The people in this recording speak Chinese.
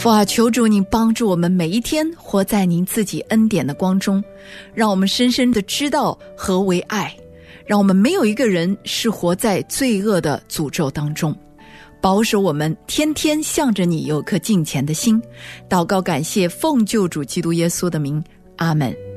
父啊，求主您帮助我们每一天活在您自己恩典的光中，让我们深深地知道何为爱，让我们没有一个人是活在罪恶的诅咒当中。保守我们天天向着你有颗敬虔的心。祷告感谢，奉救主基督耶稣的名，阿们。